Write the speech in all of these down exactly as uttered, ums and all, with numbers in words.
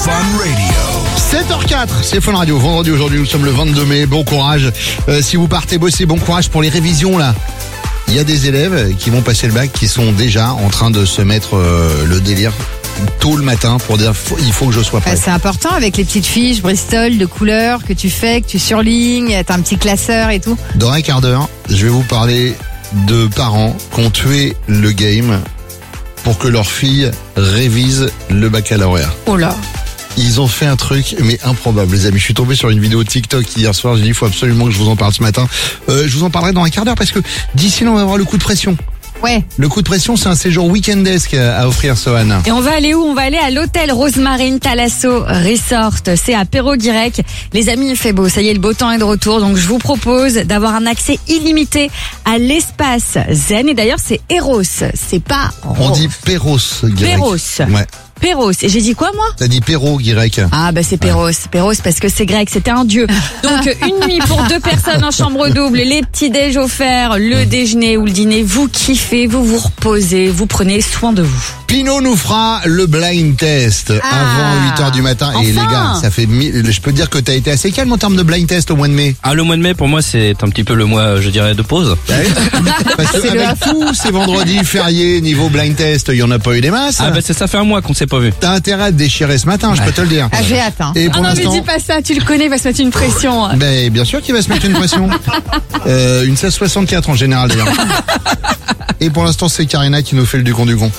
Fun Radio. sept heures quatre, c'est Fun Radio. Vendredi aujourd'hui, nous sommes le vingt-deux mai. Bon courage. Euh, si vous partez bosser, bon courage pour les révisions là. Il y a des élèves qui vont passer le bac qui sont déjà en train de se mettre euh, le délire tôt le matin pour dire faut, il faut que je sois prêt. C'est important avec les petites fiches Bristol de couleurs que tu fais, que tu surlignes, t'as un petit classeur et tout. Dans un quart d'heure, je vais vous parler de parents qui ont tué le game pour que leur fille révise le baccalauréat. Oh là. Ils ont fait un truc, mais improbable, les amis. Je suis tombé sur une vidéo TikTok hier soir. J'ai dit, il faut absolument que je vous en parle ce matin. Euh, je vous en parlerai dans un quart d'heure parce que d'ici là, on va avoir le coup de pression. Ouais. Le coup de pression, c'est un séjour week-endesque à offrir, Sohan. Et on va aller où? On va aller à l'hôtel Rosemarine Thalasso Resort. C'est à Perros-Guirec. Les amis, il fait beau. Ça y est, le beau temps est de retour. Donc, je vous propose d'avoir un accès illimité à l'espace zen. Et d'ailleurs, c'est Eros. C'est pas... On dit Perros, Guirec. Perros. Ouais. Perros. Et j'ai dit quoi, moi? T'as dit Perros, Guirec. Ah, bah, c'est Perros. Ouais. Perros parce que c'est grec. C'était un dieu. Donc, une nuit pour deux personnes en chambre double. Les petits déj offerts, le déjeuner ou le dîner. Vous kiffez, vous vous reposez, vous prenez soin de vous. Pinot nous fera le blind test ah, avant huit heures du matin. Enfin. Et les gars, ça fait mille... je peux dire que t'as été assez calme en termes de blind test au mois de mai. Ah, le mois de mai, pour moi, c'est un petit peu le mois, je dirais, de pause. Ouais. Parce que avec tous ces vendredis fériés niveau blind test, il y en a pas eu des masses. Ah, bah, c'est, ça fait un mois qu'on s'est pas vu. T'as intérêt à te déchirer ce matin, ouais. Je peux te le dire. Ah, j'ai hâte, hein. Et pour ah non, l'instant... mais dis pas ça, tu le connais, il va se mettre une pression. Ben, bien sûr qu'il va se mettre une pression. euh, une seize soixante-quatre en général, d'ailleurs. Et pour l'instant, c'est Karina qui nous fait le Ducon Ducon.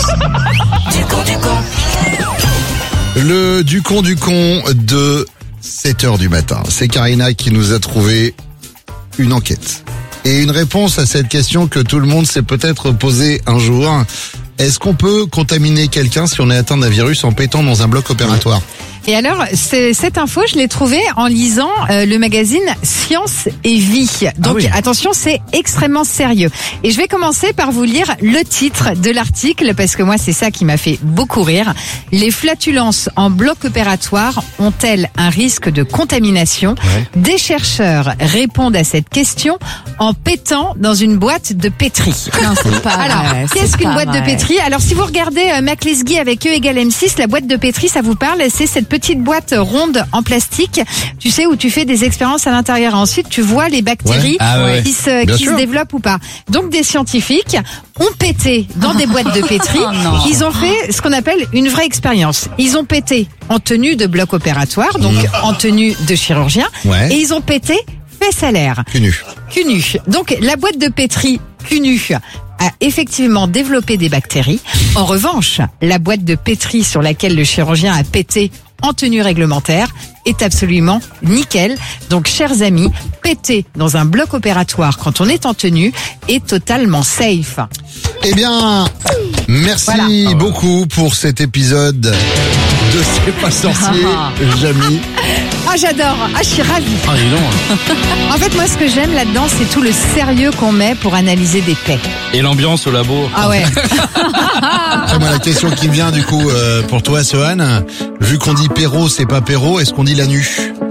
Le Ducon Ducon de sept heures du matin. C'est Karina qui nous a trouvé une enquête. Et une réponse à cette question que tout le monde s'est peut-être posée un jour. Est-ce qu'on peut contaminer quelqu'un si on est atteint d'un virus en pétant dans un bloc opératoire ? Et alors, c'est, cette info, je l'ai trouvée en lisant euh, le magazine Science et Vie. Donc, ah oui. Attention, c'est extrêmement sérieux. Et je vais commencer par vous lire le titre de l'article, parce que moi, c'est ça qui m'a fait beaucoup rire. Les flatulences en bloc opératoire ont-elles un risque de contamination ? Ouais. Des chercheurs répondent à cette question en pétant dans une boîte de pétri. Non, c'est pas Alors, vrai, qu'est-ce c'est qu'une pas boîte vrai. de pétri ? Alors, si vous regardez euh, McLesguy avec E égale M six, la boîte de pétri, ça vous parle ? C'est cette petite boîte ronde en plastique, tu sais, où tu fais des expériences à l'intérieur. Ensuite, tu vois les bactéries ouais. Ah ouais. qui, se, qui se développent ou pas. Donc, des scientifiques ont pété dans des boîtes de pétri. Oh, ils ont fait ce qu'on appelle une vraie expérience. Ils ont pété en tenue de bloc opératoire, donc mmh. en tenue de chirurgien, ouais. et ils ont pété fesses à l'air. Cul nu. Cul nu. Donc, la boîte de pétri cul nu a effectivement développé des bactéries. En revanche, la boîte de pétri sur laquelle le chirurgien a pété en tenue réglementaire est absolument nickel. Donc, chers amis, péter dans un bloc opératoire quand on est en tenue est totalement safe. Eh bien, merci voilà. beaucoup pour cet épisode de C'est pas sorcier, Jamy. Ah, j'adore. Ah, je suis ravie. Ah, dis donc. En fait, moi, ce que j'aime là-dedans, c'est tout le sérieux qu'on met pour analyser des plaies. Et l'ambiance au labo. Ah ouais. Après, moi, la question qui vient, du coup, euh, pour toi, Sohan, vu qu'on dit Perros, c'est pas Perros, est-ce qu'on dit l'anus ?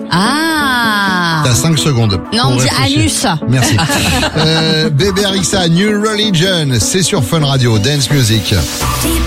Ah. T'as cinq secondes. Non, on dit réfléchir. anus. Merci. euh, Bébé Rixa, New Religion, c'est sur Fun Radio, Dance Music.